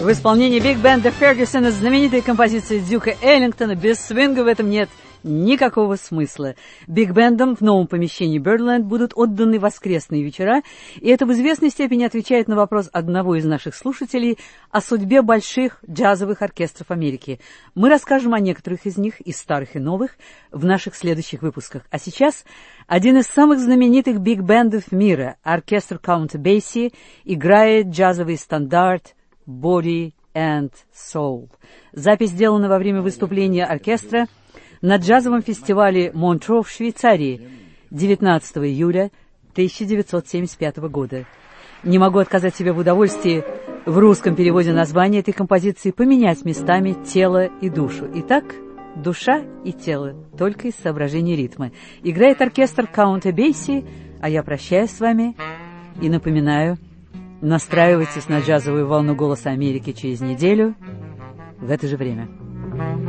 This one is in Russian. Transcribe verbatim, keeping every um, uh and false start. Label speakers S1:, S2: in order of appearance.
S1: В исполнении биг-бенда Фергюсона знаменитой композиции Дюка Эллингтона без свинга в этом нет никакого смысла. Биг-бендом в новом помещении Birdland будут отданы воскресные вечера, и это в известной степени отвечает на вопрос одного из наших слушателей о судьбе больших джазовых оркестров Америки. Мы расскажем о некоторых из них, и старых, и новых, в наших следующих выпусках. А сейчас один из самых знаменитых биг-бендов мира, оркестр Каунта Бейси, играет джазовый стандарт «Body and Soul». Запись сделана во время выступления оркестра на джазовом фестивале Монтро в Швейцарии девятнадцатого июля тысяча девятьсот семьдесят пятого года. Не могу отказать себе в удовольствии в русском переводе названия этой композиции поменять местами тело и душу. Итак, душа и тело, только из соображений ритма. Играет оркестр Каунта Бейси, а я прощаюсь с вами и напоминаю, настраивайтесь на джазовую волну «Голоса Америки» через неделю в это же время.